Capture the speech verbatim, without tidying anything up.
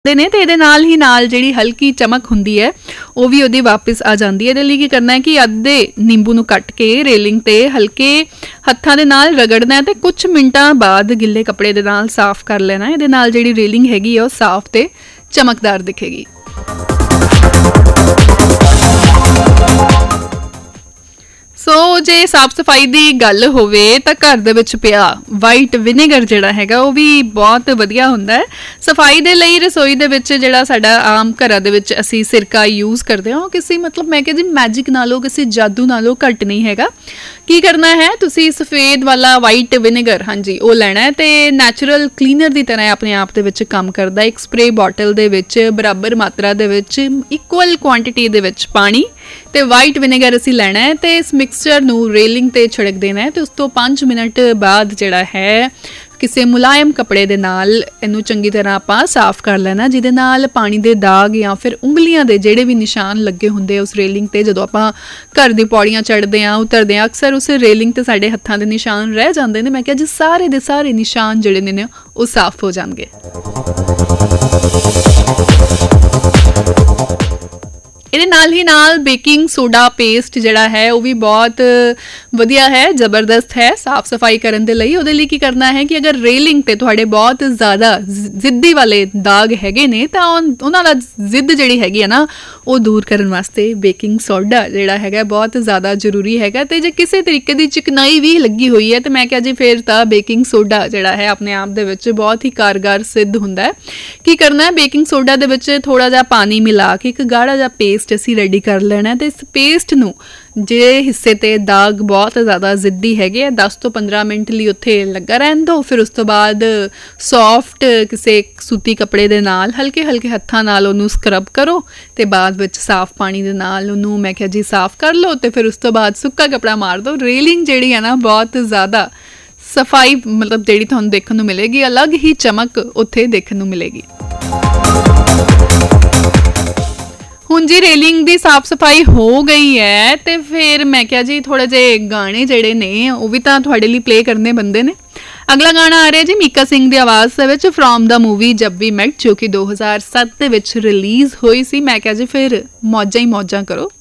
ਨੇ ਤੇ ਇਹਦੇ ਨਾਲ ਹੀ ਨਾਲ ਜਿਹੜੀ ਹਲਕੀ ਚਮਕ ਹੁੰਦੀ ਹੈ ਉਹ ਵੀ ਉਹਦੀ ਵਾਪਸ ਆ ਜਾਂਦੀ ਹੈ। ਇਹਦੇ ਲਈ ਕੀ ਕਰਨਾ ਹੈ ਕਿ ਅੱਧੇ ਨਿੰਬੂ ਨੂੰ ਕੱਟ ਕੇ ਰੇਲਿੰਗ ਤੇ ਹਲਕੇ ਹੱਥਾਂ ਦੇ ਨਾਲ ਰਗੜਨਾ ਹੈ ਤੇ ਕੁਝ ਮਿੰਟਾਂ ਬਾਅਦ ਗਿੱਲੇ ਕੱਪੜੇ ਦੇ ਨਾਲ ਸਾਫ਼ ਕਰ ਲੈਣਾ। ਇਹਦੇ ਨਾਲ ਜਿਹੜੀ ਰੇਲਿੰਗ ਹੈਗੀ ਆ ਉਹ ਸਾਫ਼ ਤੇ ਚਮਕਦਾਰ ਦਿਖੇਗੀ। ਸੋ ਜੇ ਸਾਫ਼ ਸਫਾਈ ਦੀ ਗੱਲ ਹੋਵੇ ਤਾਂ ਘਰ ਦੇ ਵਿੱਚ ਪਿਆ ਵਾਈਟ ਵਿਨੇਗਰ ਜਿਹੜਾ ਹੈਗਾ ਉਹ ਵੀ ਬਹੁਤ ਵਧੀਆ ਹੁੰਦਾ ਹੈ ਸਫਾਈ ਦੇ ਲਈ। ਰਸੋਈ ਦੇ ਵਿੱਚ ਜਿਹੜਾ ਸਾਡਾ ਆਮ ਘਰਾਂ ਦੇ ਵਿੱਚ ਅਸੀਂ ਸਿਰਕਾ ਯੂਜ਼ ਕਰਦੇ ਹਾਂ ਉਹ ਕਿਸੇ ਮਤਲਬ ਮੈਂ ਕਿਹਾ ਜੀ ਮੈਜਿਕ ਨਾਲੋਂ ਕਿਸੇ ਜਾਦੂ ਨਾਲੋਂ ਘੱਟ ਨਹੀਂ ਹੈਗਾ। ਕੀ ਕਰਨਾ ਹੈ, ਤੁਸੀਂ ਸਫੇਦ ਵਾਲਾ ਵਾਈਟ ਵਿਨੇਗਰ ਹਾਂਜੀ ਉਹ ਲੈਣਾ ਹੈ ਤੇ ਨੈਚੁਰਲ ਕਲੀਨਰ ਦੀ ਤਰ੍ਹਾਂ ਆਪਣੇ ਆਪ ਦੇ ਵਿੱਚ ਕੰਮ ਕਰਦਾ। ਇੱਕ ਸਪਰੇ ਬੋਟਲ ਦੇ ਵਿੱਚ ਬਰਾਬਰ ਮਾਤਰਾ ਦੇ ਵਿੱਚ ਇਕੁਅਲ ਕੁਆਂਟਿਟੀ ਦੇ ਵਿੱਚ ਪਾਣੀ ਤੇ ਵਾਈਟ ਵਿਨੇਗਰ ਅਸੀਂ ਲੈਣਾ ਹੈ ਤੇ ਇਸ ਮਿਕਸਚਰ ਨੂੰ ਰੇਲਿੰਗ ਤੇ ਛਿੜਕ ਦੇਣਾ ਹੈ ਤੇ ਉਸ ਤੋਂ ਪੰਜ ਮਿੰਟ ਬਾਅਦ ਜਿਹੜਾ ਹੈ ਕਿਸੇ ਮੁਲਾਇਮ ਕੱਪੜੇ ਦੇ ਨਾਲ ਇਹਨੂੰ ਚੰਗੀ ਤਰ੍ਹਾਂ ਆਪਾਂ ਸਾਫ਼ ਕਰ ਲੈਣਾ, ਜਿਹਦੇ ਨਾਲ ਪਾਣੀ ਦੇ ਦਾਗ ਜਾਂ ਫਿਰ ਉਂਗਲੀਆਂ ਦੇ ਜਿਹੜੇ ਵੀ ਨਿਸ਼ਾਨ ਲੱਗੇ ਹੁੰਦੇ ਉਸ ਰੇਲਿੰਗ ਤੇ ਜਦੋਂ ਆਪਾਂ ਘਰ ਦੀ ਪੌੜੀਆਂ ਚੜ੍ਹਦੇ ਹਾਂ ਉਤਰਦੇ ਹਾਂ ਅਕਸਰ ਉਸ ਰੇਲਿੰਗ ਤੇ ਸਾਡੇ ਹੱਥਾਂ ਦੇ ਨਿਸ਼ਾਨ ਰਹਿ ਜਾਂਦੇ ਨੇ। ਮੈਂ ਕਿਹਾ ਜੀ ਸਾਰੇ ਦੇ ਸਾਰੇ ਨਿਸ਼ਾਨ ਜਿਹੜੇ ਨੇ ਉਹ ਸਾਫ਼ ਹੋ ਜਾਣਗੇ। ਇਹਦੇ ਨਾਲ ਹੀ ਨਾਲ ਬੇਕਿੰਗ ਸੋਡਾ ਪੇਸਟ ਜਿਹੜਾ ਹੈ ਉਹ ਵੀ ਬਹੁਤ ਵਧੀਆ ਹੈ, ਜ਼ਬਰਦਸਤ ਹੈ ਸਾਫ਼ ਸਫਾਈ ਕਰਨ ਦੇ ਲਈ। ਉਹਦੇ ਲਈ ਕੀ ਕਰਨਾ ਹੈ ਕਿ ਅਗਰ ਰੇਲਿੰਗ ਤੇ ਤੁਹਾਡੇ ਬਹੁਤ ਜ਼ਿਆਦਾ ਜ਼ਿੱਦੀ ਵਾਲੇ ਦਾਗ ਹੈਗੇ ਨੇ ਤਾਂ ਉਹਨਾਂ ਦਾ ਜ਼ਿੱਦ ਜਿਹੜੀ ਹੈਗੀ ਹੈ ਨਾ ਉਹ ਦੂਰ ਕਰਨ ਵਾਸਤੇ ਬੇਕਿੰਗ ਸੋਡਾ ਜਿਹੜਾ ਹੈਗਾ ਬਹੁਤ ਜ਼ਿਆਦਾ ਜ਼ਰੂਰੀ ਹੈਗਾ। ਤੇ ਜੇ ਕਿਸੇ ਤਰੀਕੇ ਦੀ ਚਿਕਨਾਈ ਵੀ ਲੱਗੀ ਹੋਈ ਹੈ ਤੇ ਮੈਂ ਕਿਹਾ ਜੀ ਫਿਰ ਤਾਂ ਬੇਕਿੰਗ ਸੋਡਾ ਜਿਹੜਾ ਹੈ ਆਪਣੇ ਆਪ ਦੇ ਵਿੱਚ ਬਹੁਤ ਹੀ ਕਾਰਗਰ ਸਿੱਧ ਹੁੰਦਾ ਹੈ। ਕੀ ਕਰਨਾ ਹੈ, ਬੇਕਿੰਗ ਸੋਡਾ ਦੇ ਵਿੱਚ ਥੋੜ੍ਹਾ ਜਿਹਾ ਪਾਣੀ ਮਿਲਾ ਕੇ ਇੱਕ ਗਾੜਾ ਜਿਹਾ ਪੇਸਟ ਅਸੀਂ ਰੈਡੀ ਕਰ ਲੈਣਾ ਤੇ ਇਸ ਪੇਸਟ ਨੂੰ ਜਿਹੜੇ ਹਿੱਸੇ ਤੇ ਦਾਗ ਬਹੁਤ ਜ਼ਿਆਦਾ ਜ਼ਿੱਦੀ ਹੈਗੇ ਆ ਦਸ ਤੋਂ ਪੰਦਰਾਂ ਮਿੰਟ ਲਈ ਉੱਥੇ ਲੱਗਾ ਰਹਿਣ ਦਿਓ। ਫਿਰ ਉਸ ਤੋਂ ਬਾਅਦ ਸੌਫਟ ਕਿਸੇ ਸੂਤੀ ਕੱਪੜੇ ਦੇ ਨਾਲ ਹਲਕੇ ਹਲਕੇ ਹੱਥਾਂ ਨਾਲ ਉਹਨੂੰ ਸਕਰਬ ਕਰੋ ਤੇ ਬਾਅਦ ਵਿੱਚ ਸਾਫ਼ ਪਾਣੀ ਦੇ ਨਾਲ ਉਹਨੂੰ ਮੈਂ ਕਿਹਾ ਜੀ ਸਾਫ਼ ਕਰ ਲਓ ਤੇ ਫਿਰ ਉਸ ਤੋਂ ਬਾਅਦ ਸੁੱਕਾ ਕੱਪੜਾ ਮਾਰ ਦਿਓ। ਰੇਲਿੰਗ ਜਿਹੜੀ ਹੈ ਨਾ ਬਹੁਤ ਜ਼ਿਆਦਾ ਸਫਾਈ ਮਤਲਬ ਜਿਹੜੀ ਤੁਹਾਨੂੰ ਦੇਖਣ ਨੂੰ ਮਿਲੇਗੀ, ਅਲੱਗ ਹੀ ਚਮਕ ਉੱਥੇ ਦੇਖਣ ਨੂੰ ਮਿਲੇਗੀ। ਹੁਣ ਜੀ ਰੇਲਿੰਗ ਦੀ ਸਾਫ਼ ਸਫਾਈ ਹੋ ਗਈ ਹੈ ਤੇ ਫਿਰ ਮੈਂ ਕਿਹਾ ਜੀ ਥੋੜ੍ਹੇ ਜਿਹੇ ਗਾਣੇ ਜਿਹੜੇ ਨੇ ਉਹ ਵੀ ਤਾਂ ਤੁਹਾਡੇ ਲਈ ਪਲੇ ਕਰਨੇ ਬੰਦੇ ਨੇ। ਅਗਲਾ ਗਾਣਾ ਆ ਰਿਹਾ ਜੀ ਮੀਕਾ ਸਿੰਘ ਦੀ ਆਵਾਜ਼ ਦੇ ਵਿੱਚ ਫਰੋਮ ਦਾ ਮੂਵੀ ਜਬ ਵੀ ਮੈਟ ਜੋ ਕਿ ਦੋ ਹਜ਼ਾਰ ਸੱਤ ਦੇ ਵਿੱਚ ਰਿਲੀਜ਼ ਹੋਈ ਸੀ। ਮੈਂ ਕਿਹਾ ਜੀ ਫਿਰ ਮੌਜਾਂ ਹੀ ਮੌਜਾਂ ਕਰੋ।